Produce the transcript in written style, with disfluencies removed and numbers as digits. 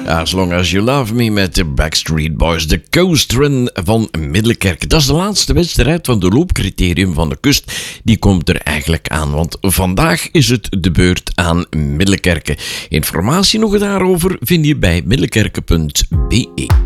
As Long As You Love Me met de Backstreet Boys. De Coast Run van Middelkerke. Dat is de laatste wedstrijd van de loopcriterium van de kust. Die komt er eigenlijk aan, want vandaag is het de beurt aan Middelkerke. Informatie nog daarover vind je bij middelkerke.be.